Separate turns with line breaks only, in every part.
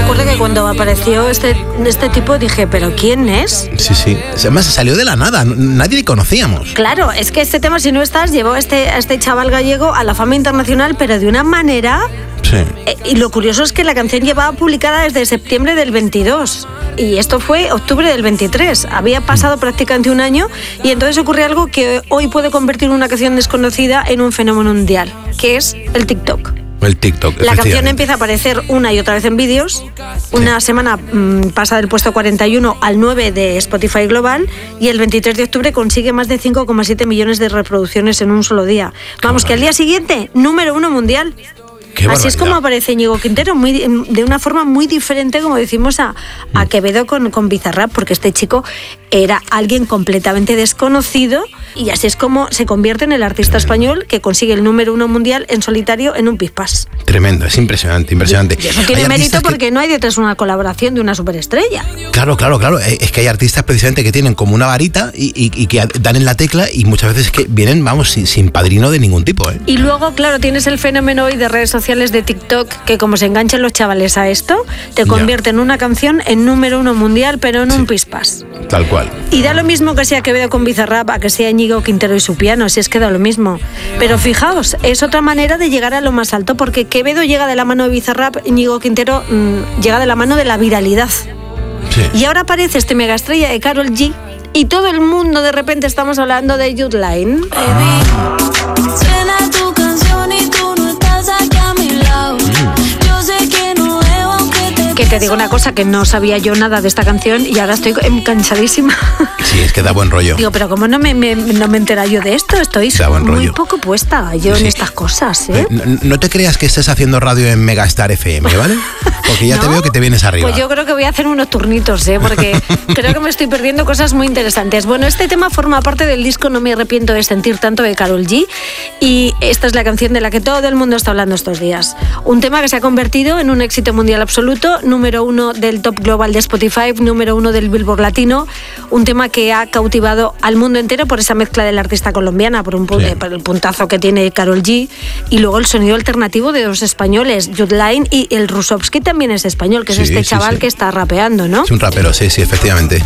acuerdo que cuando apareció este tipo dije, ¿pero quién es?
Sí. Además salió de la nada, nadie le conocíamos.
Claro, es que este tema, si no estás, llevó a este chaval gallego a la fama internacional, pero de una manera...
Sí.
Y lo curioso es que la canción llevaba publicada desde septiembre del 22 y esto fue octubre del 23. Había pasado prácticamente un año y entonces ocurre algo que hoy puede convertir una canción desconocida en un fenómeno mundial, que es el TikTok.
El TikTok,
la canción empieza a aparecer una y otra vez en vídeos. Una semana pasa del puesto 41 al 9 de Spotify Global y el 23 de octubre consigue más de 5,7 millones de reproducciones en un solo día. Vamos, que al día siguiente, número 1 mundial. Así es como aparece Íñigo Quintero, de una forma muy diferente, como decimos, a Quevedo con Bizarrap, porque este chico era alguien completamente desconocido y así es como se convierte en el artista español que consigue el número 1 mundial en solitario en un pispás.
Tremendo, es impresionante.
Y eso tiene mérito porque no hay detrás una colaboración de una superestrella.
Claro. Es que hay artistas precisamente que tienen como una varita y que dan en la tecla y muchas veces que vienen, vamos, sin padrino de ningún tipo.
Y luego, claro, tienes el fenómeno hoy de redes sociales de TikTok, que como se enganchan los chavales a esto, te convierte en una canción en número 1 mundial, pero en un pispás.
Tal cual.
Y da lo mismo que sea Quevedo con Bizarrap, a que sea Íñigo Quintero y su piano, si es que da lo mismo. Pero fijaos, es otra manera de llegar a lo más alto, porque Quevedo llega de la mano de Bizarrap, Íñigo Quintero llega de la mano de la viralidad.
Sí.
Y ahora aparece este megaestrella de Karol G y todo el mundo de repente estamos hablando de Youthline. Que te digo una cosa, que no sabía yo nada de esta canción y ahora estoy cansadísima.
Sí, es que da buen rollo.
Digo, pero ¿cómo no me entera yo de esto? Estoy muy poco puesta yo en estas cosas, ¿eh?
No te creas que estés haciendo radio en Megastar FM, ¿vale? Porque ya te veo que te vienes arriba.
Pues yo creo que voy a hacer unos turnitos, porque creo que me estoy perdiendo cosas muy interesantes. Bueno, este tema forma parte del disco No me arrepiento de sentir tanto de Karol G y esta es la canción de la que todo el mundo está hablando estos días. Un tema que se ha convertido en un éxito mundial absoluto, número 1 del Top Global de Spotify, número 1 del Billboard Latino, un tema que ha cautivado al mundo entero por esa mezcla de la artista colombiana, por el puntazo que tiene Karol G y luego el sonido alternativo de dos españoles, Youthline y el Rusovsky también es español, que es este chaval que está rapeando, ¿no?
Es un rapero, sí, efectivamente.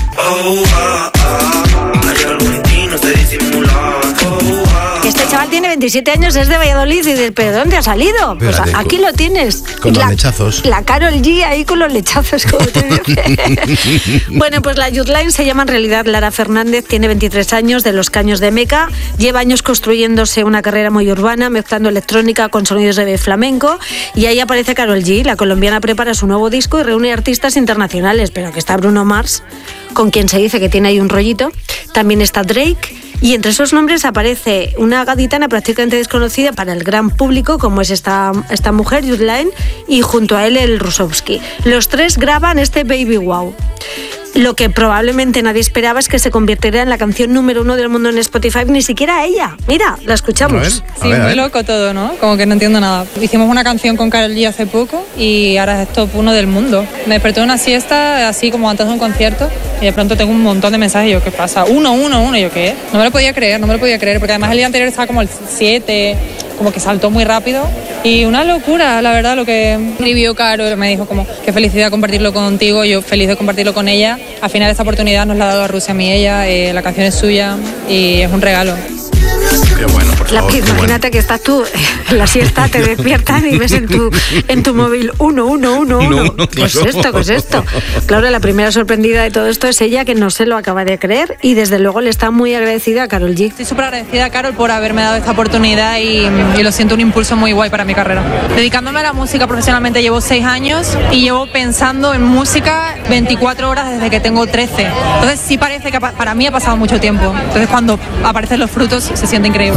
Este chaval tiene 27 años, es de Valladolid y dices, ¿pero dónde ha salido? Pues aquí lo tienes.
Con los lechazos.
La Karol G ahí con los lechazos, como te dice. Bueno, pues la Youthline se llama en realidad Lara Fernández, tiene 23 años, de Los Caños de Meca, lleva años construyéndose una carrera muy urbana, mezclando electrónica con sonidos de flamenco, y ahí aparece Karol G. La colombiana prepara su nuevo disco y reúne artistas internacionales, pero que está Bruno Mars, con quien se dice que tiene ahí un rollito, también está Drake, y entre esos nombres aparece una gaditana prácticamente desconocida para el gran público, como es esta mujer, Youthline, y junto a él el Rusovsky. Los tres graban este Baby Wow. Lo que probablemente nadie esperaba es que se convirtiera en la canción número 1 del mundo en Spotify, ni siquiera ella. Mira, la escuchamos.
Sí, muy loco todo, ¿no? Como que no entiendo nada. Hicimos una canción con Karol G hace poco y ahora es top 1 del mundo. Me desperté de una siesta, así como antes de un concierto, y de pronto tengo un montón de mensajes. Y yo, ¿qué pasa? Uno, y yo, ¿qué? No me lo podía creer, porque además el día anterior estaba como el 7, como que saltó muy rápido. Y una locura, la verdad, lo que escribió Karol. Me dijo como, qué felicidad compartirlo contigo, yo feliz de compartirlo con ella. Al final esta oportunidad nos la ha dado a Rusia a mí y ella, la canción es suya y es un regalo.
Qué bueno, por favor.
Imagínate que estás tú en la siesta, te despiertas y ves en tu móvil 1. ¿Qué es esto? Claro, la primera sorprendida de todo esto es ella, que no se lo acaba de creer y desde luego le está muy agradecida a Karol G.
Estoy súper agradecida a Karol por haberme dado esta oportunidad y lo siento un impulso muy guay para mi carrera. Dedicándome a la música profesionalmente llevo 6 años y llevo pensando en música 24 horas desde que tengo 13. Entonces sí parece que para mí ha pasado mucho tiempo. Entonces cuando aparecen los frutos se siente increíble.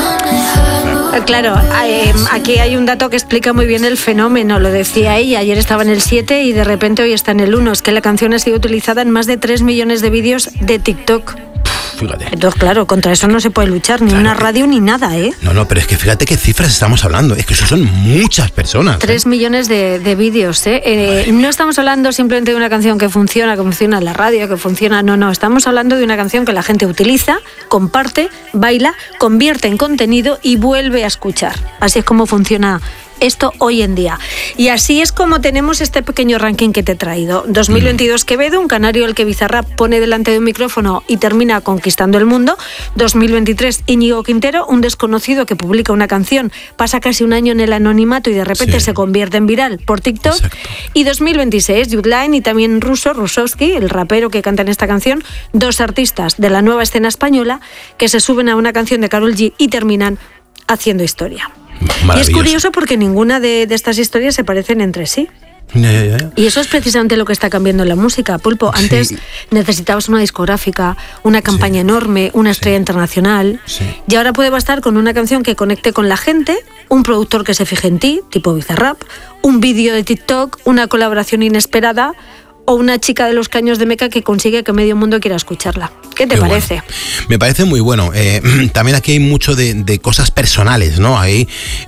Claro, aquí hay un dato que explica muy bien el fenómeno, lo decía ella, ayer estaba en el 7 y de repente hoy está en el 1, es que la canción ha sido utilizada en más de 3 millones de vídeos de TikTok.
Fíjate.
Entonces, claro, contra eso no se puede luchar, ni una radio ni nada, ¿eh?
No, pero es que fíjate qué cifras estamos hablando, es que eso son muchas personas.
3 millones de vídeos, ¿eh? No estamos hablando simplemente de una canción que funciona en la radio, que funciona, no, estamos hablando de una canción que la gente utiliza, comparte, baila, convierte en contenido y vuelve a escuchar. Así es como funciona esto hoy en día. Y así es como tenemos este pequeño ranking que te he traído. 2022 Quevedo, un canario al que Bizarrap pone delante de un micrófono y termina conquistando el mundo. 2023 Íñigo Quintero, un desconocido que publica una canción, pasa casi un año en el anonimato y de repente se convierte en viral por TikTok.
Exacto.
Y 2026 Youthline y también Rusovsky, el rapero que canta en esta canción, dos artistas de la nueva escena española que se suben a una canción de Karol G y terminan haciendo historia. Y es curioso porque ninguna de estas historias se parecen entre sí. Y eso es precisamente lo que está cambiando en la música, Pulpo. Antes necesitabas una discográfica, una campaña enorme, una estrella internacional, y ahora puede bastar con una canción que conecte con la gente, un productor que se fije en ti, tipo Bizarrap, un vídeo de TikTok, una colaboración inesperada o una chica de los caños de Meca que consigue que medio mundo quiera escucharla. ¿Qué te parece?
Bueno. Me parece muy bueno. También aquí hay mucho de cosas personales, ¿no? Hay,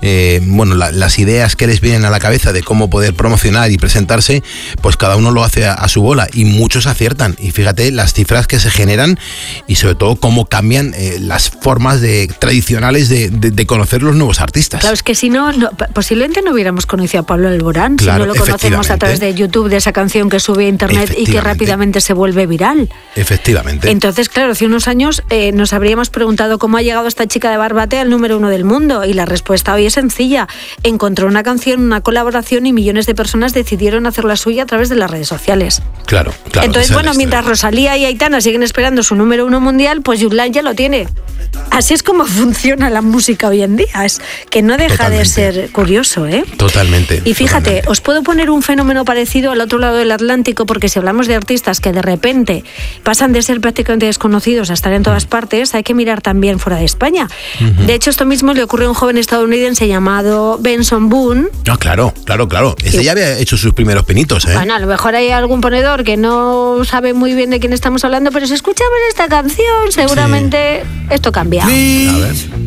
las ideas que les vienen a la cabeza de cómo poder promocionar y presentarse, pues cada uno lo hace a su bola y muchos aciertan. Y fíjate las cifras que se generan y sobre todo cómo cambian las formas tradicionales de conocer los nuevos artistas.
Claro, es que si no, posiblemente no hubiéramos conocido a Pablo Alborán,
claro,
si no lo conocemos a través de YouTube, de esa canción que sube a internet y que rápidamente se vuelve viral.
Efectivamente.
Entonces, claro, hace unos años nos habríamos preguntado cómo ha llegado esta chica de Barbate al número 1 del mundo, y la respuesta hoy es sencilla. Encontró una canción, una colaboración y millones de personas decidieron hacer la suya a través de las redes sociales.
Claro.
Entonces, mientras Rosalía y Aitana siguen esperando su número 1 mundial, pues Youthline ya lo tiene. Así es como funciona la música hoy en día. Es que no deja de ser curioso, ¿eh?
Totalmente.
Y fíjate, os puedo poner un fenómeno parecido al otro lado del Atlántico, porque si hablamos de artistas que de repente pasan de ser prácticamente desconocidos a estar en todas partes, hay que mirar también fuera de España. De hecho, esto mismo le ocurre a un joven estadounidense llamado Benson Boone.
No, claro. Este ya había hecho sus primeros pinitos, ¿eh?
Bueno, a lo mejor hay algún ponedor que no sabe muy bien de quién estamos hablando, pero si escuchamos esta canción, seguramente esto cambia.
A ver.